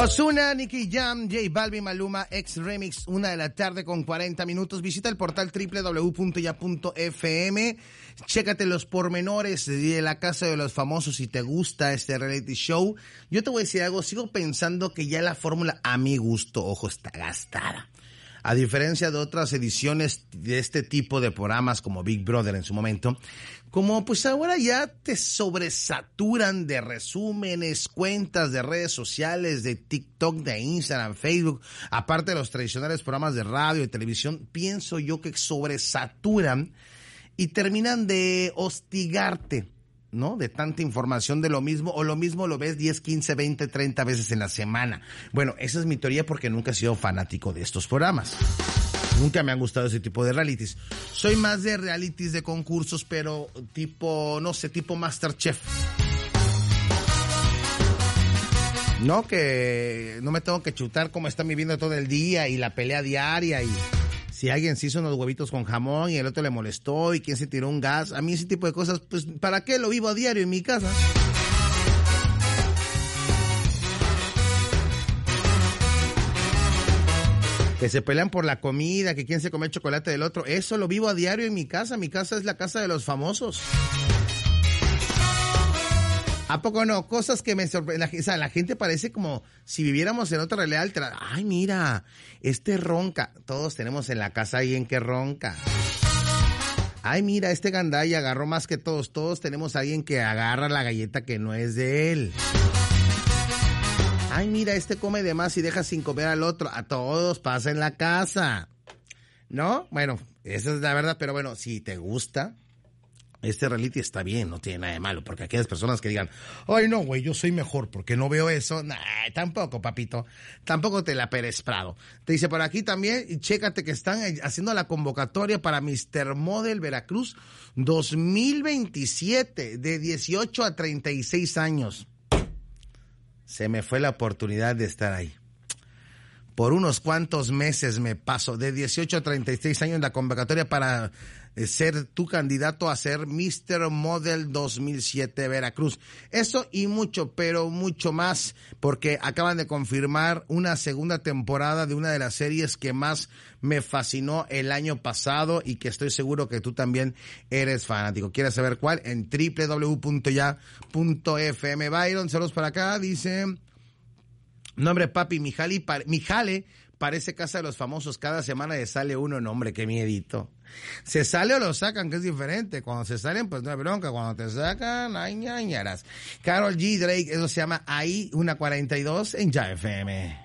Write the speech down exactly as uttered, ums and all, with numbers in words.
Ozuna, Nicky Jam, J Balvin, Maluma, X Remix, una de la tarde con cuarenta minutos. Visita el portal doble u doble u doble u punto ya punto f m. Chécate los pormenores de La Casa de los Famosos si te gusta este reality show. Yo te voy a decir algo, sigo pensando que ya la fórmula, a mi gusto, ojo, está gastada. A diferencia de otras ediciones de este tipo de programas como Big Brother en su momento, como pues ahora ya te sobresaturan de resúmenes, cuentas de redes sociales, de TikTok, de Instagram, Facebook, aparte de los tradicionales programas de radio y televisión, pienso yo que sobresaturan y terminan de hostigarte, ¿no? De tanta información de lo mismo, o lo mismo lo ves diez, quince, veinte, treinta veces en la semana. Bueno, esa es mi teoría porque nunca he sido fanático de estos programas. Nunca me han gustado ese tipo de realities. Soy más de realities de concursos, pero tipo, no sé, tipo MasterChef. No, que no me tengo que chutar cómo están viviendo todo el día y la pelea diaria y si alguien se hizo unos huevitos con jamón y el otro le molestó y quién se tiró un gas. A mí ese tipo de cosas, pues, ¿para qué lo vivo a diario en mi casa? Que se pelean por la comida, que quién se come el chocolate del otro. Eso lo vivo a diario en mi casa. Mi casa es la casa de los famosos. ¿A poco no? Cosas que me sorprenden. O sea, la gente parece como si viviéramos en otra realidad alterada. Ay, mira, este ronca. Todos tenemos en la casa alguien que ronca. Ay, mira, este gandaya agarró más que todos. Todos tenemos a alguien que agarra la galleta que no es de él. Ay, mira, este come de más y deja sin comer al otro. A todos pasa en la casa. ¿No? Bueno, esa es la verdad, pero bueno, si te gusta, este reality está bien, no tiene nada de malo, porque aquellas personas que digan, ay, no, güey, yo soy mejor porque no veo eso, nah, tampoco, papito, tampoco te la Pérez Prado. Te dice por aquí también, y chécate que están haciendo la convocatoria para míster Model Veracruz dos mil veintisiete, de dieciocho a treinta y seis años. Se me fue la oportunidad de estar ahí. Por unos cuantos meses me paso, de dieciocho a treinta y seis años, la convocatoria para ser tu candidato a ser míster Model dos mil siete Veracruz. Eso y mucho, pero mucho más, porque acaban de confirmar una segunda temporada de una de las series que más me fascinó el año pasado y que estoy seguro que tú también eres fanático. ¿Quieres saber cuál? En doble u doble u doble u punto ya punto f m. Byron, saludos para acá, dice... No, hombre, papi, mi jale, mi jale parece Casa de los Famosos. Cada semana le sale uno, no, hombre, qué miedito. Se sale o lo sacan, que es diferente. Cuando se salen, pues no hay bronca. Cuando te sacan, ay, ñañaras. Karol G, Drake, eso se llama Ahí, una cuarenta y dos en Ya F M.